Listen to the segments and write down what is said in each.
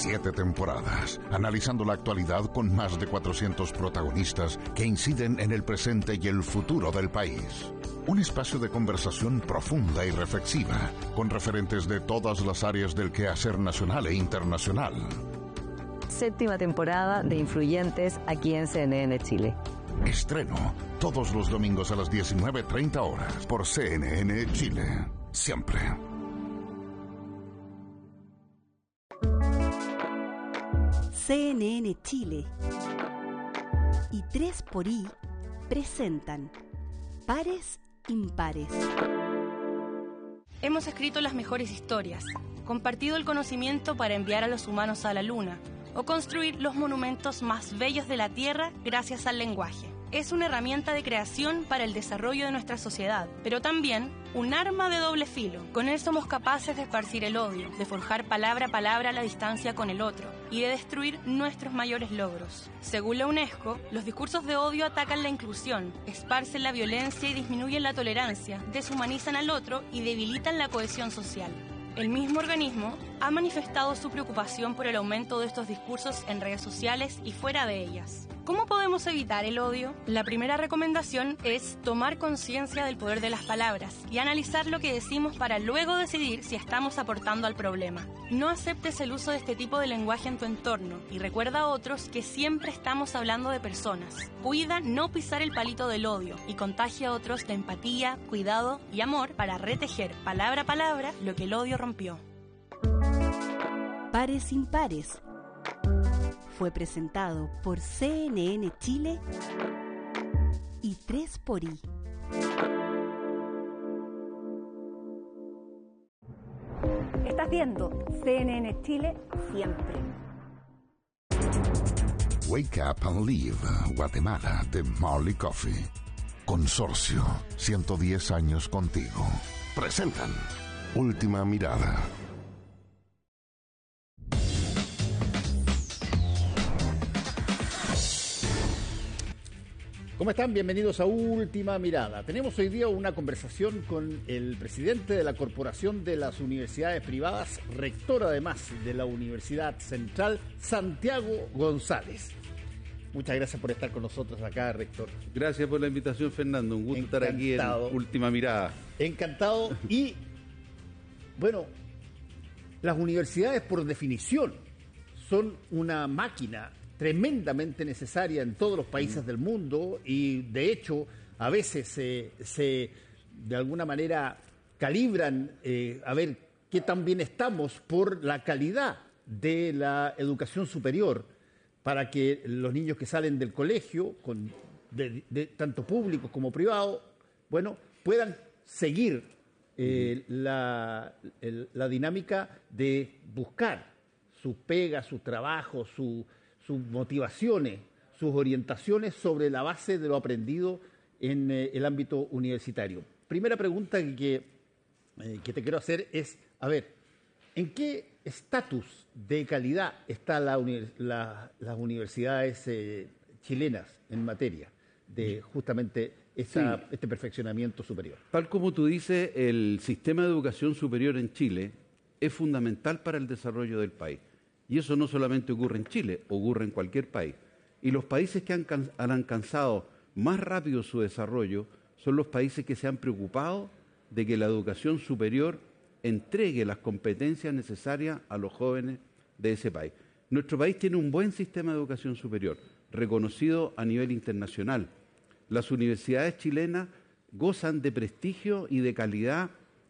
7 temporadas, analizando la actualidad con más de 400 protagonistas que inciden en el presente y el futuro del país. Un espacio de conversación profunda y reflexiva, con referentes de todas las áreas del quehacer nacional e internacional. 7ª temporada de Influyentes aquí en CNN Chile. Estreno todos los domingos a las 19:30 horas por CNN Chile. Siempre. CNN Chile y 3xI presentan Pares Impares. Hemos escrito las mejores historias, compartido el conocimiento para enviar a los humanos a la Luna o construir los monumentos más bellos de la Tierra gracias al lenguaje. Es una herramienta de creación para el desarrollo de nuestra sociedad, pero también un arma de doble filo. Con él somos capaces de esparcir el odio, de forjar palabra a palabra la distancia con el otro y de destruir nuestros mayores logros. Según la UNESCO, los discursos de odio atacan la inclusión, esparcen la violencia y disminuyen la tolerancia, deshumanizan al otro y debilitan la cohesión social. El mismo organismo ha manifestado su preocupación por el aumento de estos discursos en redes sociales y fuera de ellas. ¿Cómo podemos evitar el odio? La primera recomendación es tomar conciencia del poder de las palabras y analizar lo que decimos para luego decidir si estamos aportando al problema. No aceptes el uso de este tipo de lenguaje en tu entorno y recuerda a otros que siempre estamos hablando de personas. Cuida no pisar el palito del odio y contagia a otros de empatía, cuidado y amor para retejer palabra a palabra lo que el odio rompió. Pares Impares fue presentado por CNN Chile y 3xI. Estás viendo CNN Chile siempre. Wake Up and Live, Guatemala, de Marley Coffee. Consorcio, 110 años contigo. Presentan Última Mirada. ¿Cómo están? Bienvenidos a Última Mirada. Tenemos hoy día una conversación con el presidente de la Corporación de las Universidades Privadas, rector además de la Universidad Central, Santiago González. Muchas gracias por estar con nosotros acá, rector. Gracias por la invitación, Fernando. Un gusto estar aquí en Última Mirada. Encantado. Y, bueno, las universidades por definición son una máquina tremendamente necesaria en todos los países del mundo y de hecho a veces se de alguna manera calibran a ver qué tan bien estamos por la calidad de la educación superior para que los niños que salen del colegio, de tanto públicos como privados, bueno, puedan seguir la dinámica de buscar sus pegas, sus trabajos, sus motivaciones, sus orientaciones sobre la base de lo aprendido en el ámbito universitario. Primera pregunta que te quiero hacer es, a ver, ¿en qué estatus de calidad están las universidades chilenas en materia de justamente este perfeccionamiento superior? Tal como tú dices, el sistema de educación superior en Chile es fundamental para el desarrollo del país. Y eso no solamente ocurre en Chile, ocurre en cualquier país. Y los países que han alcanzado más rápido su desarrollo son los países que se han preocupado de que la educación superior entregue las competencias necesarias a los jóvenes de ese país. Nuestro país tiene un buen sistema de educación superior, reconocido a nivel internacional. Las universidades chilenas gozan de prestigio y de calidad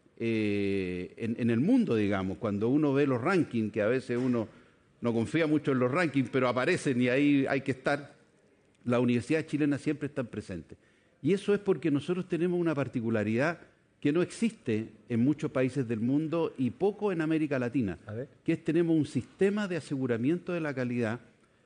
en el mundo, digamos. Cuando uno ve los rankings, que a veces uno no confía mucho en los rankings, pero aparecen y ahí hay que estar, las universidades chilenas siempre están presentes. Y eso es porque nosotros tenemos una particularidad que no existe en muchos países del mundo y poco en América Latina, que es tenemos un sistema de aseguramiento de la calidad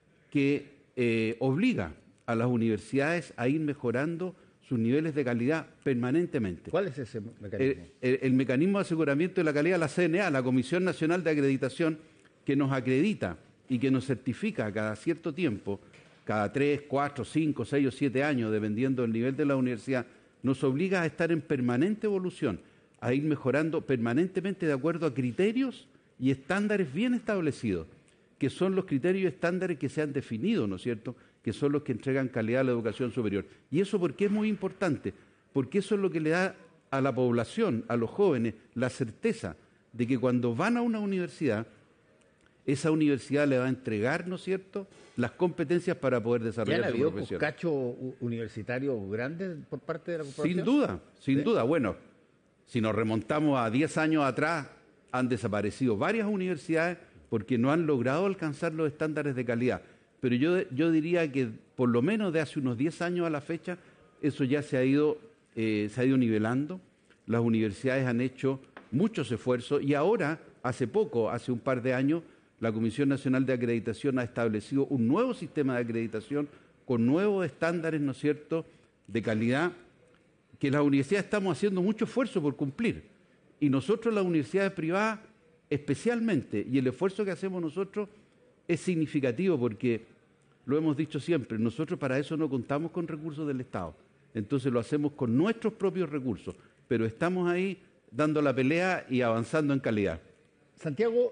que obliga a las universidades a ir mejorando sus niveles de calidad permanentemente. ¿Cuál es ese mecanismo? El mecanismo de aseguramiento de la calidad, la CNA, la Comisión Nacional de Acreditación, que nos acredita y que nos certifica cada cierto tiempo, cada 3, 4, 5, 6 o 7 años, dependiendo del nivel de la universidad, nos obliga a estar en permanente evolución, a ir mejorando permanentemente de acuerdo a criterios y estándares bien establecidos. que son los criterios y estándares que se han definido, ¿no es cierto?, que son los que entregan calidad a la educación superior. ¿Y eso por qué es muy importante? Porque eso es lo que le da a la población, a los jóvenes, la certeza de que cuando van a una universidad, esa universidad le va a entregar, ¿no es cierto?, las competencias para poder desarrollar su profesión. ¿Han habido cachos universitarios grandes por parte de la corporación? Sin duda. Bueno, si nos remontamos a 10 años atrás, han desaparecido varias universidades porque no han logrado alcanzar los estándares de calidad. Pero yo diría que por lo menos de hace unos 10 años a la fecha, eso ya se ha ido nivelando. Las universidades han hecho muchos esfuerzos y ahora, hace un par de años, la Comisión Nacional de Acreditación ha establecido un nuevo sistema de acreditación con nuevos estándares, ¿no es cierto?, de calidad, que las universidades estamos haciendo mucho esfuerzo por cumplir. Y nosotros, las universidades privadas, especialmente, y el esfuerzo que hacemos nosotros es significativo porque, lo hemos dicho siempre, nosotros para eso no contamos con recursos del Estado. Entonces lo hacemos con nuestros propios recursos, pero estamos ahí dando la pelea y avanzando en calidad. Santiago,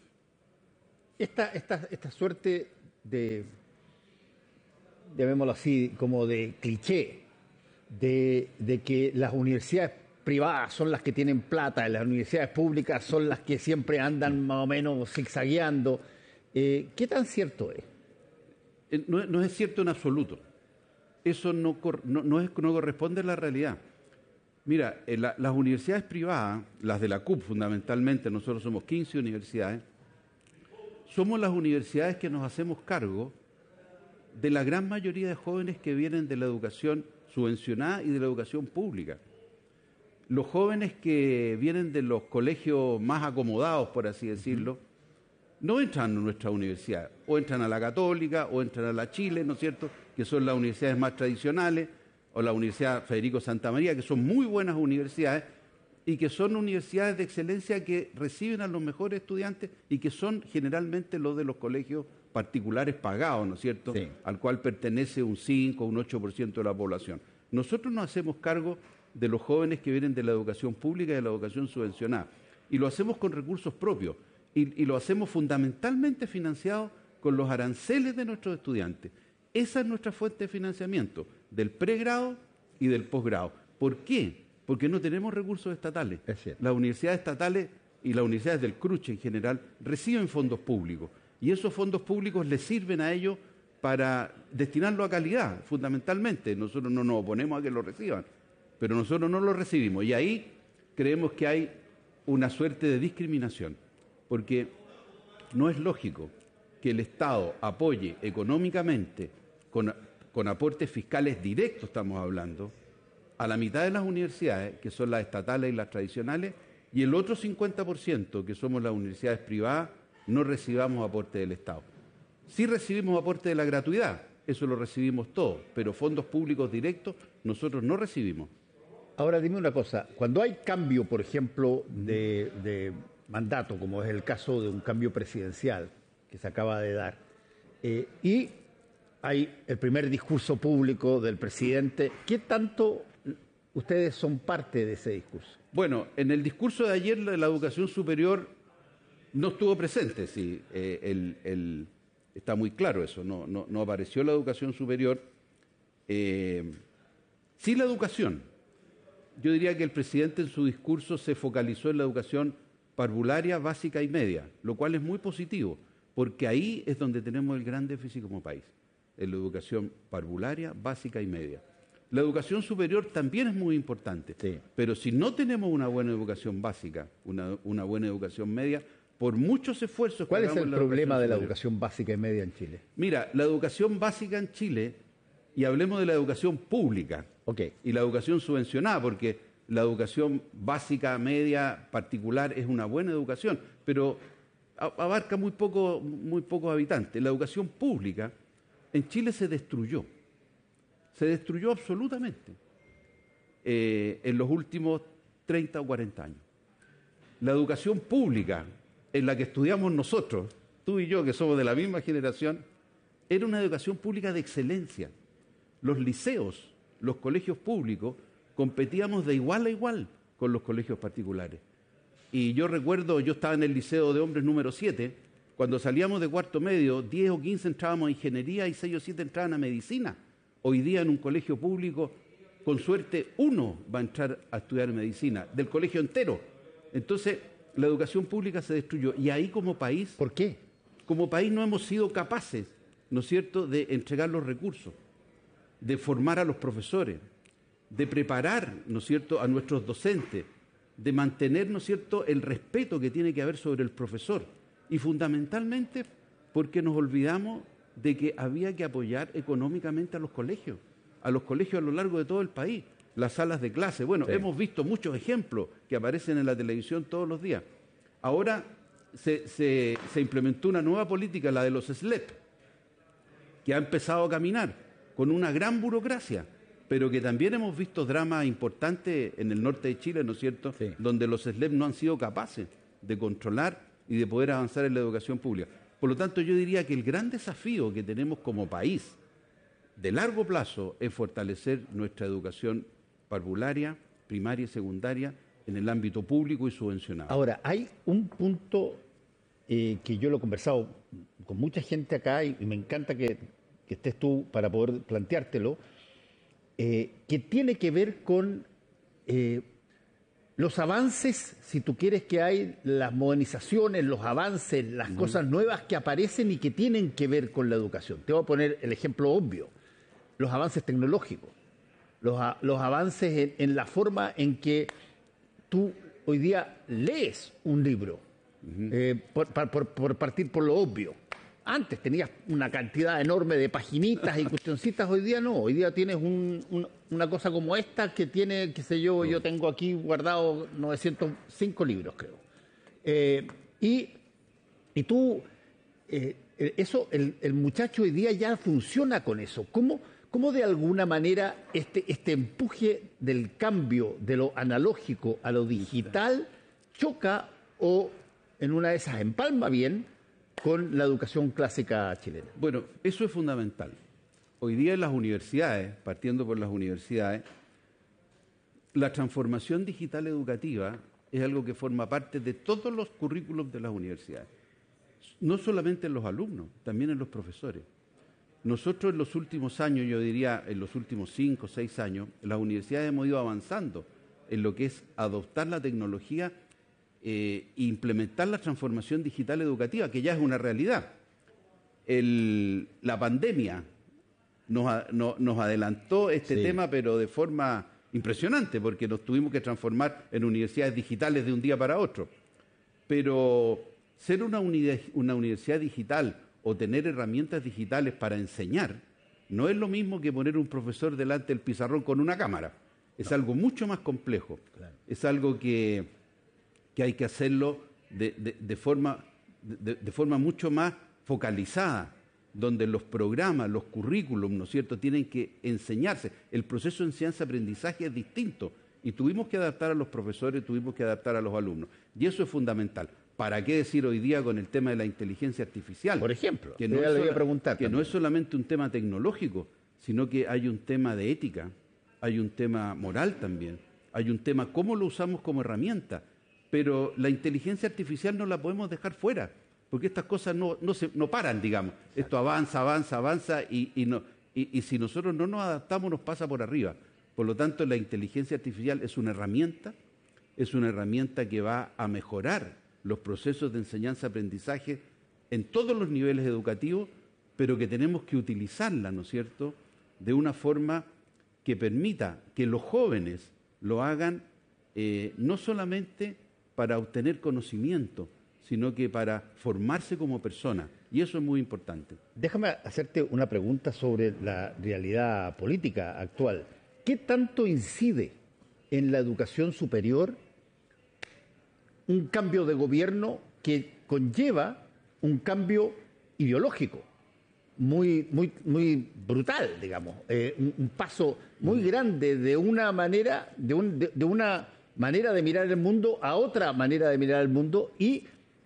esta suerte de, llamémoslo así, como de cliché, de que las universidades privadas son las que tienen plata y las universidades públicas son las que siempre andan más o menos zigzagueando, ¿qué tan cierto es? No es cierto en absoluto. Eso no corresponde a la realidad. Mira, las universidades privadas, las de la CUP fundamentalmente, nosotros somos 15 universidades, somos las universidades que nos hacemos cargo de la gran mayoría de jóvenes que vienen de la educación subvencionada y de la educación pública. Los jóvenes que vienen de los colegios más acomodados, por así decirlo, no entran a nuestra universidad, o entran a la Católica, o entran a la Chile, ¿no es cierto?, que son las universidades más tradicionales, o la Universidad Federico Santa María, que son muy buenas universidades, y que son universidades de excelencia que reciben a los mejores estudiantes y que son generalmente los de los colegios particulares pagados, ¿no es cierto?, sí, al cual pertenece un 5 o un 8% de la población. Nosotros nos hacemos cargo de los jóvenes que vienen de la educación pública y de la educación subvencionada, y lo hacemos con recursos propios. Y lo hacemos fundamentalmente financiado con los aranceles de nuestros estudiantes. Esa es nuestra fuente de financiamiento, del pregrado y del posgrado. ¿Por qué? Porque no tenemos recursos estatales. Las universidades estatales y las universidades del CRUCH en general reciben fondos públicos. Y esos fondos públicos les sirven a ellos para destinarlo a calidad, fundamentalmente. Nosotros no nos oponemos a que lo reciban, pero nosotros no lo recibimos. Y ahí creemos que hay una suerte de discriminación. Porque no es lógico que el Estado apoye económicamente, con aportes fiscales directos estamos hablando, a la mitad de las universidades, que son las estatales y las tradicionales, y el otro 50%, que somos las universidades privadas, no recibamos aporte del Estado. Sí recibimos aporte de la gratuidad, eso lo recibimos todos, pero fondos públicos directos nosotros no recibimos. Ahora dime una cosa, cuando hay cambio, por ejemplo, de mandato, como es el caso de un cambio presidencial que se acaba de dar, y hay el primer discurso público del presidente, ¿qué tanto ustedes son parte de ese discurso? Bueno, en el discurso de ayer la educación superior no estuvo presente, sí, está muy claro eso, no apareció la educación superior. Sí, la educación. Yo diría que el presidente en su discurso se focalizó en la educación parvularia, básica y media, lo cual es muy positivo, porque ahí es donde tenemos el gran déficit como país, en la educación parvularia, básica y media. La educación superior también es muy importante, sí, pero si no tenemos una buena educación básica, una buena educación media, por muchos esfuerzos... ¿Cuál es el problema de la educación básica y media en Chile? Mira, la educación básica en Chile, y hablemos de la educación pública, y la educación subvencionada, porque la educación básica, media, particular es una buena educación, pero abarca muy pocos habitantes. La educación pública en Chile se destruyó absolutamente en los últimos 30 o 40 años. La educación pública en la que estudiamos nosotros, tú y yo que somos de la misma generación, era una educación pública de excelencia. Los liceos, los colegios públicos, competíamos de igual a igual con los colegios particulares. Y yo recuerdo, yo estaba en el Liceo de Hombres número 7, Cuando salíamos de cuarto medio, 10 o 15 entrábamos a ingeniería y 6 o 7 entraban a medicina. Hoy día en un colegio público, con suerte, 1 va a entrar a estudiar medicina, del colegio entero. Entonces, la educación pública se destruyó. Y ahí como país... ¿Por qué? Como país no hemos sido capaces, ¿no es cierto?, de entregar los recursos, de formar a los profesores, de preparar, ¿no es cierto?, a nuestros docentes, de mantener, ¿no es cierto?, el respeto que tiene que haber sobre el profesor. Y fundamentalmente porque nos olvidamos de que había que apoyar económicamente a los colegios a lo largo de todo el país, las salas de clase. Bueno, sí, hemos visto muchos ejemplos que aparecen en la televisión todos los días. Ahora se implementó una nueva política, la de los SLEP, que ha empezado a caminar con una gran burocracia, pero que también hemos visto dramas importantes en el norte de Chile, ¿no es cierto?, sí, donde los SLEP no han sido capaces de controlar y de poder avanzar en la educación pública. Por lo tanto, yo diría que el gran desafío que tenemos como país de largo plazo es fortalecer nuestra educación parvularia, primaria y secundaria en el ámbito público y subvencionado. Ahora, hay un punto que yo lo he conversado con mucha gente acá y me encanta que estés tú para poder planteártelo, que tiene que ver con los avances, si tú quieres, que hay, las modernizaciones, los avances, las cosas nuevas que aparecen y que tienen que ver con la educación. Te voy a poner el ejemplo obvio, los avances tecnológicos, los avances en la forma en que tú hoy día lees un libro, por partir por lo obvio. Antes tenías una cantidad enorme de paginitas y cuestioncitas, hoy día no. Hoy día tienes una cosa como esta que tiene, qué sé yo, yo tengo aquí guardado 905 libros, creo. Y tú, eso, el muchacho hoy día ya funciona con eso. ¿Cómo de alguna manera este empuje del cambio de lo analógico a lo digital choca o en una de esas empalma bien con la educación clásica chilena? Bueno, eso es fundamental. Hoy día en las universidades, partiendo por las universidades, la transformación digital educativa es algo que forma parte de todos los currículos de las universidades. No solamente en los alumnos, también en los profesores. Nosotros en los últimos años, yo diría en los últimos 5 o 6 años, las universidades hemos ido avanzando en lo que es adoptar la tecnología e implementar la transformación digital educativa, que ya es una realidad. La pandemia nos adelantó este tema, pero de forma impresionante, porque nos tuvimos que transformar en universidades digitales de un día para otro. Pero ser una universidad digital o tener herramientas digitales para enseñar no es lo mismo que poner un profesor delante del pizarrón con una cámara. Es algo mucho más complejo. Claro. Es algo que hay que hacerlo de forma mucho más focalizada, donde los programas, los currículums, ¿no es cierto?, tienen que enseñarse. El proceso de enseñanza-aprendizaje es distinto y tuvimos que adaptar a los profesores, tuvimos que adaptar a los alumnos. Y eso es fundamental. ¿Para qué decir hoy día con el tema de la inteligencia artificial? Por ejemplo, que no es solamente un tema tecnológico, sino que hay un tema de ética, hay un tema moral también, hay un tema cómo lo usamos como herramienta. Pero la inteligencia artificial no la podemos dejar fuera, porque estas cosas no paran, digamos. Esto avanza y si nosotros no nos adaptamos nos pasa por arriba. Por lo tanto, la inteligencia artificial es una herramienta que va a mejorar los procesos de enseñanza-aprendizaje en todos los niveles educativos, pero que tenemos que utilizarla, ¿no es cierto?, de una forma que permita que los jóvenes lo hagan no solamente para obtener conocimiento, sino que para formarse como persona. Y eso es muy importante. Déjame hacerte una pregunta sobre la realidad política actual. ¿Qué tanto incide en la educación superior un cambio de gobierno que conlleva un cambio ideológico muy brutal, digamos, un paso muy grande de una manera de mirar el mundo a otra manera de mirar el mundo y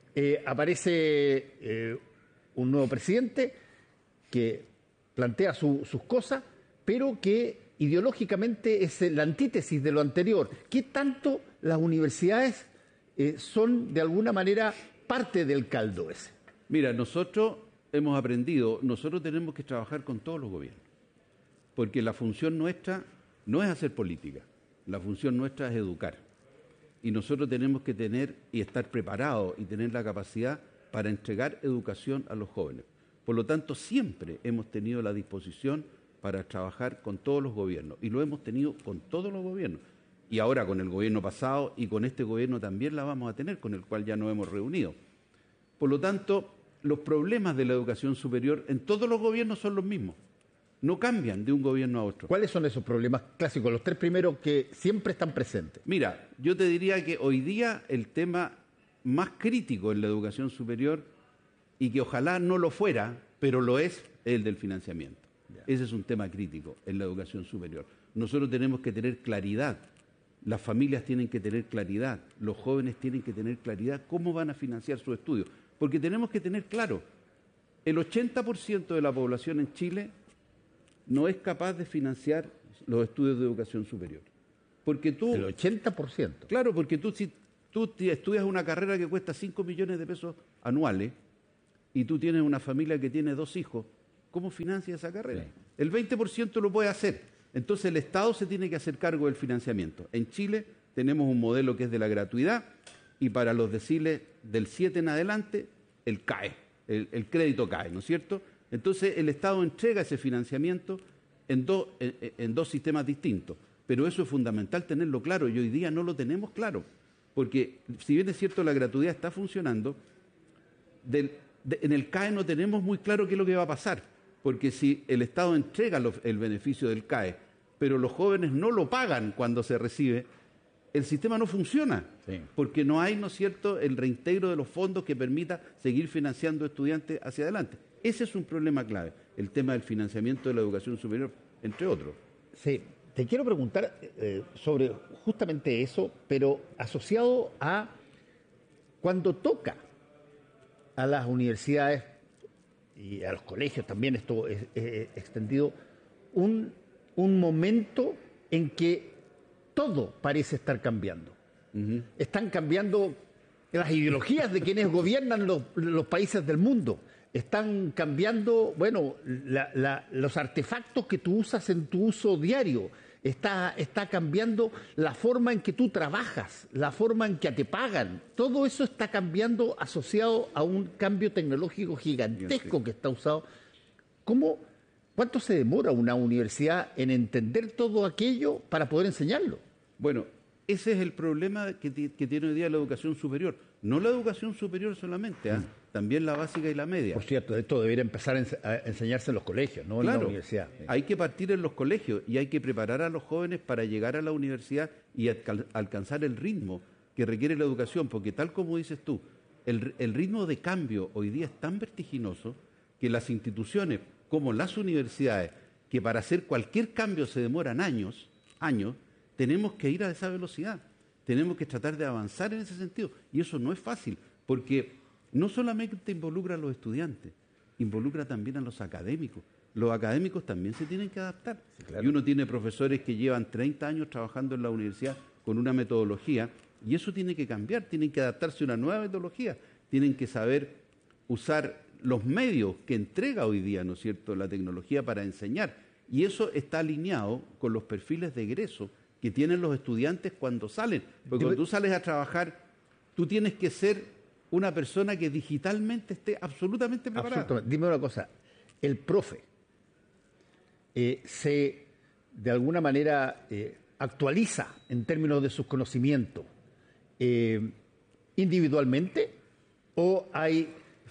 aparece un nuevo presidente que plantea sus cosas, pero que ideológicamente es la antítesis de lo anterior? ¿Qué tanto las universidades son de alguna manera parte del caldo ese? Mira, nosotros hemos aprendido, nosotros tenemos que trabajar con todos los gobiernos, porque la función nuestra no es hacer política, la función nuestra es educar. Y nosotros tenemos que tener y estar preparados y tener la capacidad para entregar educación a los jóvenes. Por lo tanto, siempre hemos tenido la disposición para trabajar con todos los gobiernos, y lo hemos tenido con todos los gobiernos. Y ahora con el gobierno pasado y con este gobierno también la vamos a tener, con el cual ya nos hemos reunido. Por lo tanto, los problemas de la educación superior en todos los gobiernos son los mismos. No cambian de un gobierno a otro. ¿Cuáles son esos problemas clásicos, los tres primeros que siempre están presentes? Mira, yo te diría que hoy día el tema más crítico en la educación superior, y que ojalá no lo fuera, pero lo es el del financiamiento. Ese es un tema crítico en la educación superior. Nosotros tenemos que tener claridad, las familias tienen que tener claridad, los jóvenes tienen que tener claridad cómo van a financiar sus estudios. Porque tenemos que tener claro, el 80% de la población en Chile no es capaz de financiar los estudios de educación superior. Porque tú... El 80%. Claro, porque si tú estudias una carrera que cuesta 5 millones de pesos anuales y tú tienes una familia que tiene 2 hijos, ¿cómo financia esa carrera? Sí. El 20% lo puede hacer. Entonces el Estado se tiene que hacer cargo del financiamiento. En Chile tenemos un modelo que es de la gratuidad, y para los deciles del 7 en adelante, el CAE, el crédito CAE, ¿no es cierto? Entonces el Estado entrega ese financiamiento en dos sistemas distintos. Pero eso es fundamental tenerlo claro, y hoy día no lo tenemos claro. Porque si bien es cierto la gratuidad está funcionando, en el CAE no tenemos muy claro qué es lo que va a pasar. Porque si el Estado entrega el beneficio del CAE, pero los jóvenes no lo pagan cuando se recibe, el sistema no funciona, sí, porque no hay, ¿no es cierto?, el reintegro de los fondos que permita seguir financiando estudiantes hacia adelante. Ese es un problema clave, el tema del financiamiento de la educación superior, entre otros. Sí, te quiero preguntar sobre justamente eso, pero asociado a cuando toca a las universidades y a los colegios también, esto es extendido, un momento en que todo parece estar cambiando. Están cambiando las ideologías de quienes gobiernan los países del mundo. Están cambiando, bueno, los artefactos que tú usas en tu uso diario. Está cambiando la forma en que tú trabajas, la forma en que te pagan. Todo eso está cambiando asociado a un cambio tecnológico gigantesco que está usado. ¿Cuánto se demora una universidad en entender todo aquello para poder enseñarlo? Bueno, ese es el problema que tiene hoy día la educación superior. No la educación superior solamente, también la básica y la media. Por cierto, esto debería empezar a enseñarse en los colegios, no en la universidad. Hay que partir en los colegios y hay que preparar a los jóvenes para llegar a la universidad y alcanzar el ritmo que requiere la educación, porque tal como dices tú, el ritmo de cambio hoy día es tan vertiginoso que las instituciones como las universidades, que para hacer cualquier cambio se demoran años, tenemos que ir a esa velocidad. Tenemos que tratar de avanzar en ese sentido. Y eso no es fácil, porque no solamente involucra a los estudiantes, involucra también a los académicos. Los académicos también se tienen que adaptar. Sí, claro. Y uno tiene profesores que llevan 30 años trabajando en la universidad con una metodología, y eso tiene que cambiar, tienen que adaptarse a una nueva metodología, tienen que saber usar los medios que entrega hoy día, ¿no es cierto?, la tecnología para enseñar. Y eso está alineado con los perfiles de egreso que tienen los estudiantes cuando salen. Porque cuando tú sales a trabajar, tú tienes que ser una persona que digitalmente esté absolutamente preparada. Absolutamente. Dime una cosa, el profe de alguna manera actualiza en términos de sus conocimientos individualmente, o hay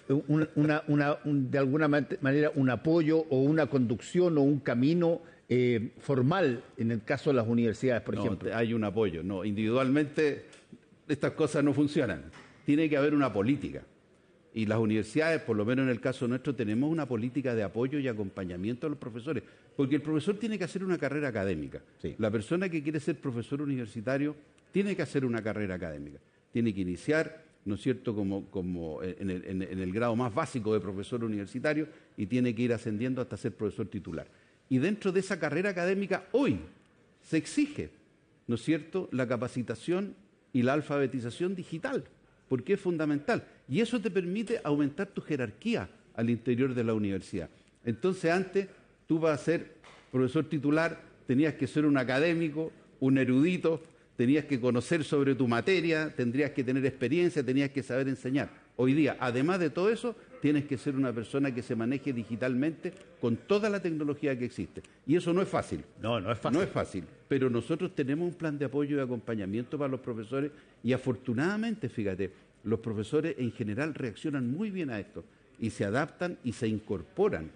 de alguna manera un apoyo o una conducción o un camino formal en el caso de las universidades, por ejemplo? Hay un apoyo. No, individualmente estas cosas no funcionan. Tiene que haber una política. Y las universidades, por lo menos en el caso nuestro, tenemos una política de apoyo y acompañamiento a los profesores. Porque el profesor tiene que hacer una carrera académica. Sí. La persona que quiere ser profesor universitario tiene que hacer una carrera académica. Tiene que iniciar, ¿no es cierto?, como en el grado más básico de profesor universitario, y tiene que ir ascendiendo hasta ser profesor titular. Y dentro de esa carrera académica hoy se exige, ¿no es cierto?, la capacitación y la alfabetización digital, porque es fundamental. Y eso te permite aumentar tu jerarquía al interior de la universidad. Entonces antes, tú para ser profesor titular tenías que ser un académico, un erudito, tenías que conocer sobre tu materia, tendrías que tener experiencia, tenías que saber enseñar. Hoy día, además de todo eso, tienes que ser una persona que se maneje digitalmente con toda la tecnología que existe. Y eso no es fácil. No es fácil. No es fácil. Pero nosotros tenemos un plan de apoyo y acompañamiento para los profesores y afortunadamente, fíjate, los profesores en general reaccionan muy bien a esto y se adaptan y se incorporan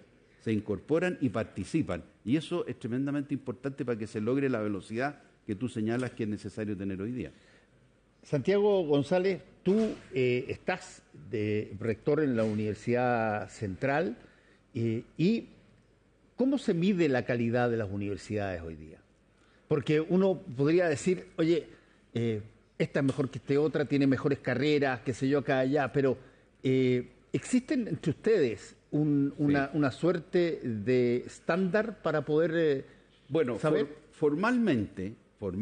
y participan. Y eso es tremendamente importante para que se logre la velocidad que tú señalas que es necesario tener hoy día. Santiago González, tú estás de rector en la Universidad Central y ¿cómo se mide la calidad de las universidades hoy día? Porque uno podría decir, oye, esta es mejor que esta otra, tiene mejores carreras, qué sé yo, acá, allá, pero ¿existen entre ustedes una suerte de estándar para poder saber? Formalmente,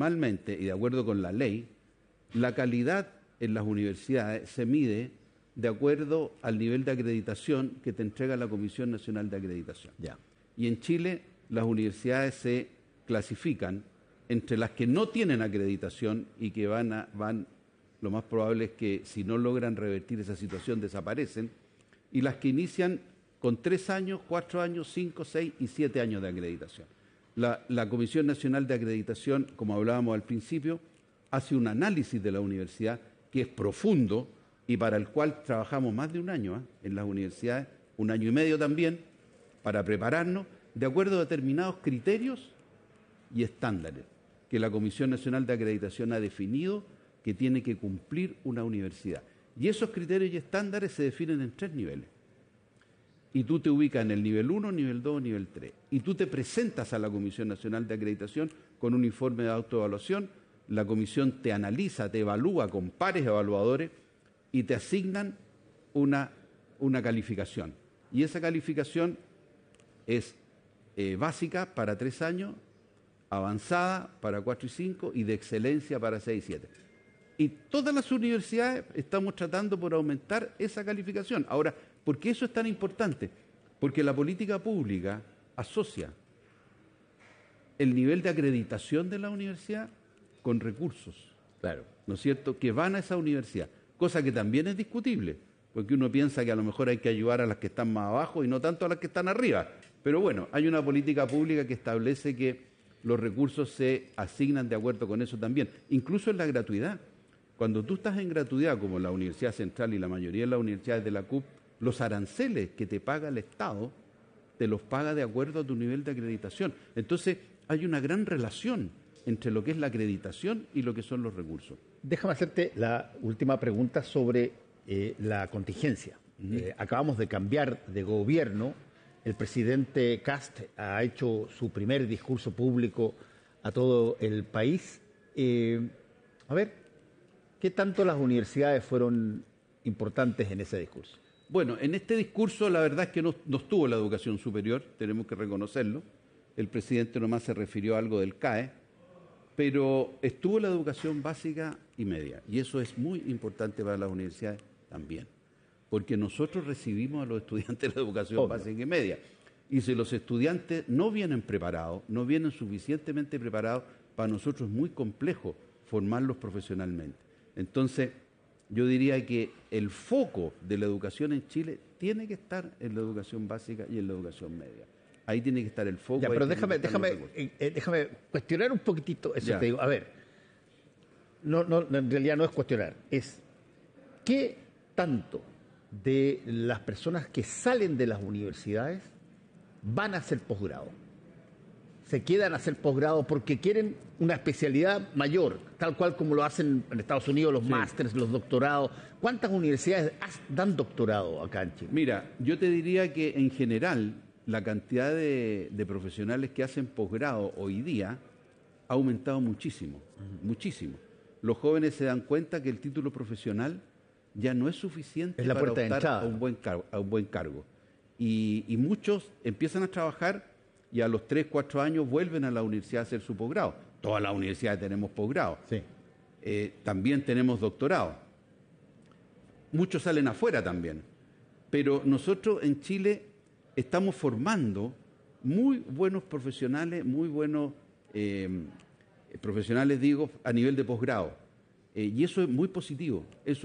y de acuerdo con la ley, la calidad en las universidades se mide de acuerdo al nivel de acreditación que te entrega la Comisión Nacional de Acreditación. Ya. Y en Chile las universidades se clasifican entre las que no tienen acreditación y que lo más probable es que si no logran revertir esa situación desaparecen, y las que inician con 3 años, 4 años, 5, 6 y 7 años de acreditación. La Comisión Nacional de Acreditación, como hablábamos al principio, hace un análisis de la universidad que es profundo y para el cual trabajamos más de un año en las universidades, 1 año y medio también, para prepararnos de acuerdo a determinados criterios y estándares que la Comisión Nacional de Acreditación ha definido que tiene que cumplir una universidad. Y esos criterios y estándares se definen en 3 niveles. Y tú te ubicas en el nivel 1, nivel 2, nivel 3. Y tú te presentas a la Comisión Nacional de Acreditación con un informe de autoevaluación. La comisión te analiza, te evalúa con pares evaluadores y te asignan una calificación. Y esa calificación es básica para 3 años, avanzada para 4 y 5 y de excelencia para 6 y 7. Y todas las universidades estamos tratando por aumentar esa calificación. Ahora, ¿por qué eso es tan importante? Porque la política pública asocia el nivel de acreditación de la universidad con recursos, claro, ¿no es cierto?, que van a esa universidad, cosa que también es discutible, porque uno piensa que a lo mejor hay que ayudar a las que están más abajo y no tanto a las que están arriba. Pero bueno, hay una política pública que establece que los recursos se asignan de acuerdo con eso también, incluso en la gratuidad. Cuando tú estás en gratuidad, como la Universidad Central y la mayoría de las universidades de la CUP, los aranceles que te paga el Estado, te los paga de acuerdo a tu nivel de acreditación. Entonces, hay una gran relación entre lo que es la acreditación y lo que son los recursos. Déjame hacerte la última pregunta sobre la contingencia. Acabamos de cambiar de gobierno. El presidente Kast ha hecho su primer discurso público a todo el país. A ver, ¿qué tanto las universidades fueron importantes en ese discurso? Bueno, en este discurso la verdad es que no estuvo la educación superior, tenemos que reconocerlo. El presidente nomás se refirió a algo del CAE, pero estuvo la educación básica y media. Y eso es muy importante para las universidades también, porque nosotros recibimos a los estudiantes de la educación básica y media. Y si los estudiantes no vienen preparados, no vienen suficientemente preparados, para nosotros es muy complejo formarlos profesionalmente. Entonces, yo diría que el foco de la educación en Chile tiene que estar en la educación básica y en la educación media. Ahí tiene que estar el foco. Ya, pero déjame cuestionar un poquitito eso. Ya. Te digo, a ver, no, en realidad no es cuestionar, es ¿qué tanto de las personas que salen de las universidades van a hacer posgrado? Se quedan a hacer posgrado porque quieren una especialidad mayor, tal cual como lo hacen en Estados Unidos los másteres, los doctorados. ¿Cuántas universidades dan doctorado acá en Chile? Mira, yo te diría que en general la cantidad de profesionales que hacen posgrado hoy día ha aumentado muchísimo, muchísimo. Los jóvenes se dan cuenta que el título profesional ya no es suficiente para optar a un buen cargo. Y muchos empiezan a trabajar y a los 3, 4 años vuelven a la universidad a hacer su posgrado. Todas las universidades tenemos posgrado. Sí. También tenemos doctorado. muchos salen afuera también. Pero nosotros en Chile estamos formando muy buenos profesionales, muy buenos profesionales, digo, a nivel de posgrado. Y eso es muy positivo,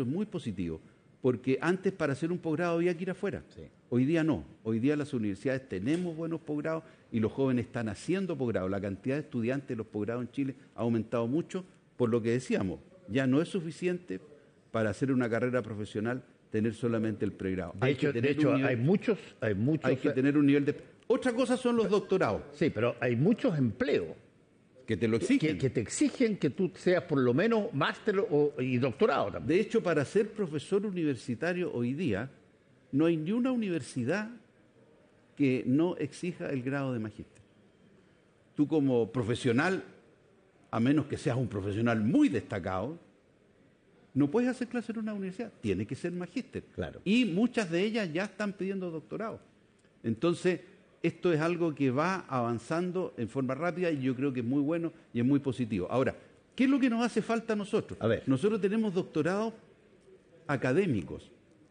porque antes para hacer un posgrado había que ir afuera. Sí. Hoy día no, hoy día las universidades tenemos buenos posgrados y los jóvenes están haciendo posgrados. La cantidad de estudiantes de los posgrados en Chile ha aumentado mucho, por lo que decíamos, ya no es suficiente para hacer una carrera profesional tener solamente el pregrado. De hecho, hay muchos... Hay que tener un nivel de... Otra cosa son los doctorados. Sí, pero hay muchos empleos que te lo exigen. Que te exigen que tú seas por lo menos máster y doctorado también. De hecho, para ser profesor universitario hoy día, no hay ni una universidad que no exija el grado de magíster. Tú como profesional, a menos que seas un profesional muy destacado, no puedes hacer clase en una universidad, tiene que ser magíster. Claro. Y muchas de ellas ya están pidiendo doctorado. Entonces, esto es algo que va avanzando en forma rápida y yo creo que es muy bueno y es muy positivo. Ahora, ¿qué es lo que nos hace falta a nosotros? A ver. Nosotros tenemos doctorados académicos.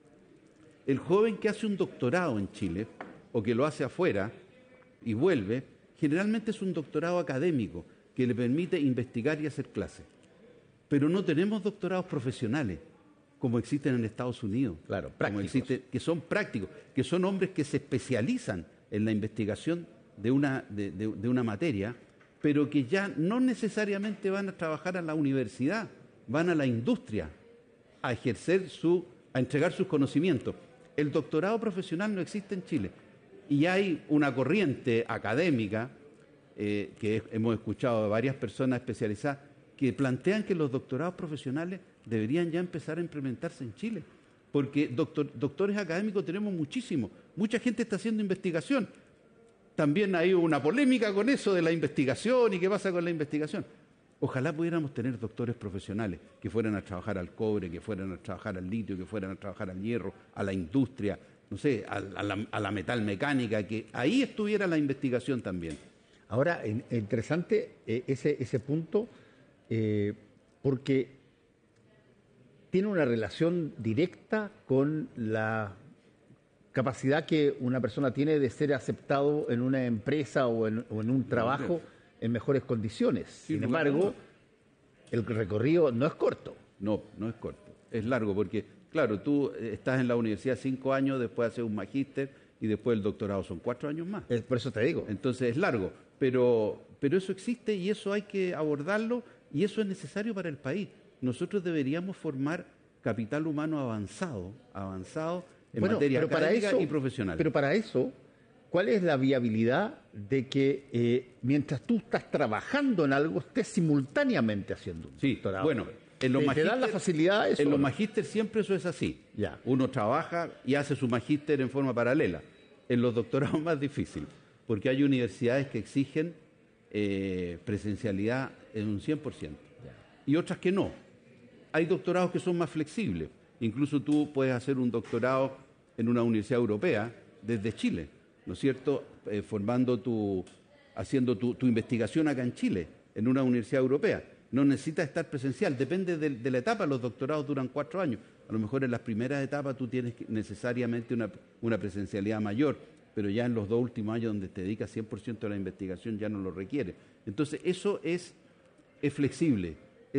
El joven que hace un doctorado en Chile o que lo hace afuera y vuelve, generalmente es un doctorado académico que le permite investigar y hacer clases. Pero no tenemos doctorados profesionales como existen en Estados Unidos. Claro, prácticos. Que son prácticos, que son hombres que se especializan en la investigación de una materia, pero que ya no necesariamente van a trabajar a la universidad, van a la industria a entregar sus conocimientos. El doctorado profesional no existe en Chile y hay una corriente académica que hemos escuchado de varias personas especializadas que plantean que los doctorados profesionales deberían ya empezar a implementarse en Chile, porque doctores académicos tenemos muchísimos, mucha gente está haciendo investigación. También hay una polémica con eso de la investigación y qué pasa con la investigación. Ojalá pudiéramos tener doctores profesionales que fueran a trabajar al cobre, que fueran a trabajar al litio, que fueran a trabajar al hierro, a la industria, no sé, a la metalmecánica, que ahí estuviera la investigación también. Ahora, interesante ese punto, porque tiene una relación directa con la capacidad que una persona tiene de ser aceptado en una empresa o en un trabajo en mejores condiciones. Sin embargo, el recorrido no es corto. No es corto, es largo, porque, claro, tú estás en la universidad 5 años, después haces un magíster y después el doctorado son 4 años más. Por eso te digo. Entonces es largo, pero eso existe y eso hay que abordarlo y eso es necesario para el país. Nosotros deberíamos formar capital humano avanzado en materia académica y profesional. Pero para eso, ¿cuál es la viabilidad de que mientras tú estás trabajando en algo, estés simultáneamente haciendo un doctorado? Bueno, en los ¿te dan la facilidad eso? En los magíster siempre eso es así. Ya. Uno trabaja y hace su magíster en forma paralela. En los doctorados es más difícil, porque hay universidades que exigen presencialidad en un 100%. Y otras que no. Hay doctorados que son más flexibles. Incluso tú puedes hacer un doctorado en una universidad europea desde Chile, ¿no es cierto? Haciendo tu investigación acá en Chile, en una universidad europea. No necesitas estar presencial, depende de la etapa. Los doctorados duran 4 años. A lo mejor en las primeras etapas tú tienes necesariamente una presencialidad mayor, pero ya en los 2 últimos años donde te dedicas 100% a la investigación ya no lo requiere. Entonces eso es flexible,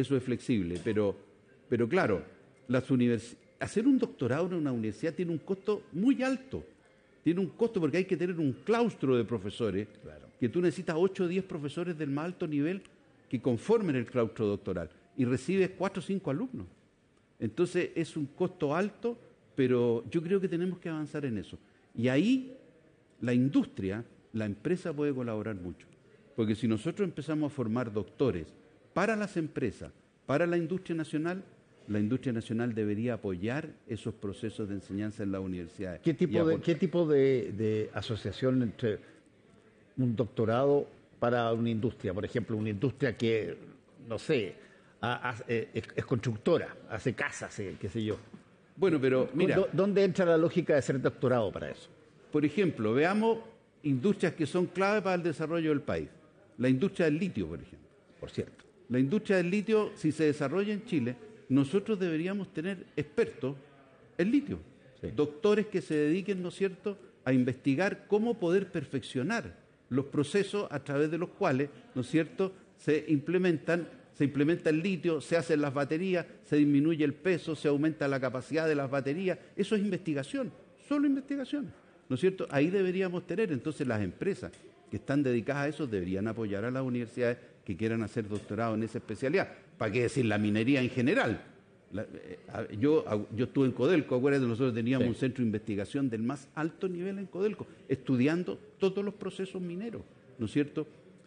pero claro, hacer un doctorado en una universidad tiene un costo muy alto. Tiene un costo porque hay que tener un claustro de profesores, claro, que tú necesitas 8 o 10 profesores del más alto nivel que conformen el claustro doctoral y recibes 4 o 5 alumnos. Entonces es un costo alto, pero yo creo que tenemos que avanzar en eso. Y ahí la industria, la empresa puede colaborar mucho. Porque si nosotros empezamos a formar doctores para las empresas, para la industria nacional debería apoyar esos procesos de enseñanza en las universidades. ¿Qué tipo de asociación entre un doctorado para una industria? Por ejemplo, una industria que, no sé, es constructora, hace casas, qué sé yo. Bueno, pero mira... ¿Dónde entra la lógica de ser doctorado para eso? Por ejemplo, veamos industrias que son clave para el desarrollo del país. La industria del litio, por ejemplo. Por cierto. La industria del litio, si se desarrolla en Chile, nosotros deberíamos tener expertos El litio. Sí. Doctores que se dediquen, ¿no es cierto?, a investigar cómo poder perfeccionar los procesos a través de los cuales, ¿no es cierto?, se implementa el litio, se hacen las baterías, se disminuye el peso, se aumenta la capacidad de las baterías. Eso es investigación, solo investigación, ¿no es cierto? Ahí deberíamos tener, entonces las empresas que están dedicadas a eso deberían apoyar a las universidades que quieran hacer doctorado en esa especialidad. ¿Para qué decir la minería en general? Yo estuve en Codelco, acuérdate, nosotros teníamos un centro de investigación del más alto nivel en Codelco, estudiando todos los procesos mineros, ¿no es cierto?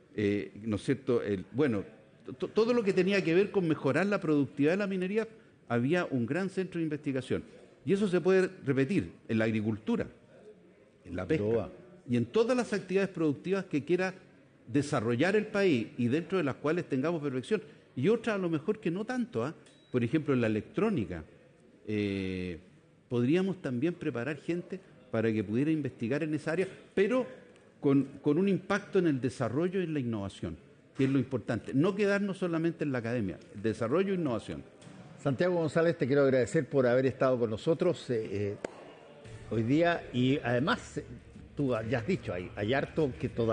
Todo lo que tenía que ver con mejorar la productividad de la minería, había un gran centro de investigación. Y eso se puede repetir en la agricultura, en la pesca y en todas las actividades productivas que quiera desarrollar el país y dentro de las cuales tengamos perfección. Y otra a lo mejor que no tanto, por ejemplo, en la electrónica, podríamos también preparar gente para que pudiera investigar en esa área, pero con un impacto en el desarrollo y en la innovación, que es lo importante. No quedarnos solamente en la academia, desarrollo e innovación. Santiago González, te quiero agradecer por haber estado con nosotros hoy día y además, tú ya has dicho, hay harto que todavía